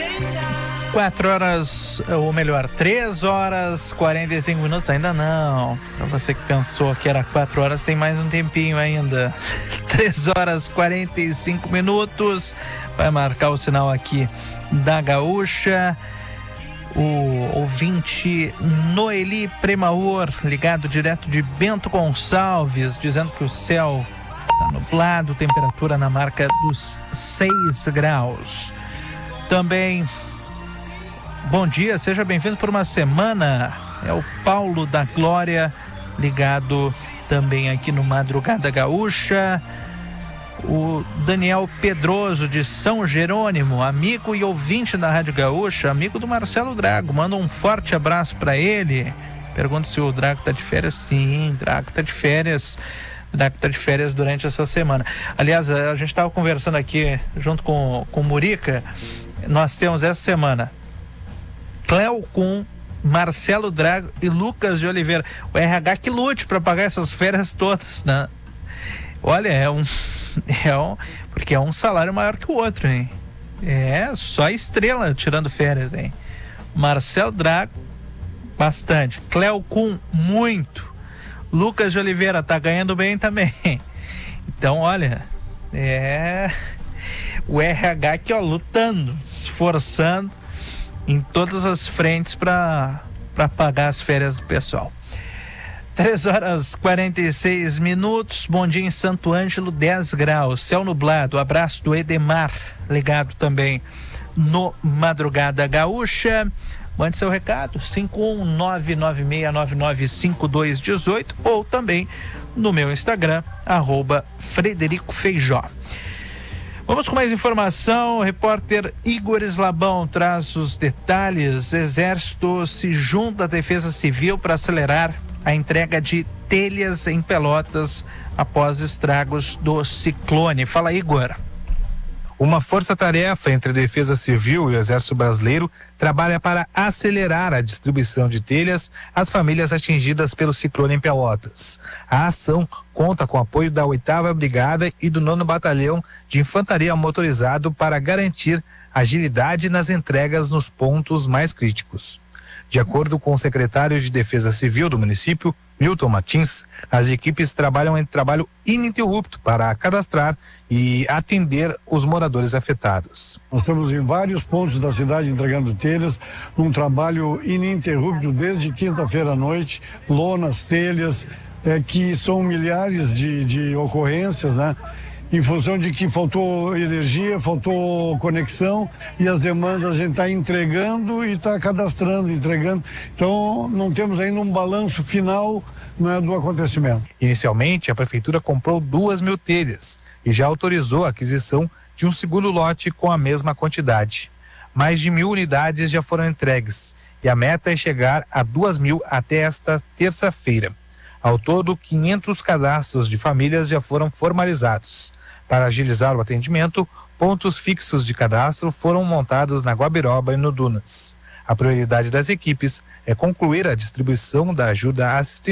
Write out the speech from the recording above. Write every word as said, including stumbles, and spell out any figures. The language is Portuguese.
Quatro horas, ou melhor, três horas, quarenta e cinco minutos, ainda não. Pra você que pensou que era quatro horas, tem mais um tempinho ainda. Três horas, quarenta e cinco minutos. Vai marcar o sinal aqui da Gaúcha. O ouvinte Noeli Premaur, ligado direto de Bento Gonçalves, dizendo que o céu está nublado, temperatura na marca dos seis graus. Também, bom dia, seja bem-vindo por uma semana. É o Paulo da Glória, ligado também aqui no Madrugada Gaúcha. O Daniel Pedroso, de São Jerônimo, amigo e ouvinte da Rádio Gaúcha, amigo do Marcelo Drago, manda um forte abraço para ele. Pergunta se o Drago tá de férias. Sim, Drago tá de férias. Drago tá de férias durante essa semana. Aliás, a gente estava conversando aqui junto com, com o Murica. Nós temos essa semana Cléo Kuhn, Marcelo Drago e Lucas de Oliveira. O R H que lute para pagar essas férias todas, né? Olha, é um, é um. Porque é um salário maior que o outro, hein? É, só estrela tirando férias, hein? Marcelo Drago, bastante. Cléo Kuhn, muito. Lucas de Oliveira tá ganhando bem também. Então, olha, é. O R H aqui, ó, lutando, se esforçando em todas as frentes para para pagar as férias do pessoal. três horas e quarenta e seis minutos. Bom dia em Santo Ângelo, dez graus, céu nublado. Abraço do Edemar, ligado também no Madrugada Gaúcha. Mande seu recado, cinco um nove nove seis nove nove cinco dois um oito, ou também no meu Instagram, arroba Frederico Feijó. Vamos com mais informação. O repórter Igor Eslabão traz os detalhes. Exército se junta à Defesa Civil para acelerar a entrega de telhas em Pelotas após estragos do ciclone. Fala, Igor. Uma força-tarefa entre a Defesa Civil e o Exército Brasileiro trabalha para acelerar a distribuição de telhas às famílias atingidas pelo ciclone em Pelotas. A ação conta com o apoio da oitava Brigada e do nono Batalhão de Infantaria Motorizado para garantir agilidade nas entregas nos pontos mais críticos. De acordo com o secretário de Defesa Civil do município, Milton Martins, as equipes trabalham em trabalho ininterrupto para cadastrar e atender os moradores afetados. Nós estamos em vários pontos da cidade entregando telhas, num trabalho ininterrupto desde quinta-feira à noite, lonas, telhas, é, que são milhares de, de ocorrências, né? Em função de que faltou energia, faltou conexão e as demandas a gente está entregando e está cadastrando, entregando. Então não temos ainda um balanço final, né, do acontecimento. Inicialmente, a prefeitura comprou duas mil telhas e já autorizou a aquisição de um segundo lote com a mesma quantidade. Mais de mil unidades já foram entregues e a meta é chegar a duas mil até esta terça-feira. Ao todo, quinhentos cadastros de famílias já foram formalizados. Para agilizar o atendimento, pontos fixos de cadastro foram montados na Guabiroba e no Dunas. A prioridade das equipes é concluir a distribuição da ajuda assistencial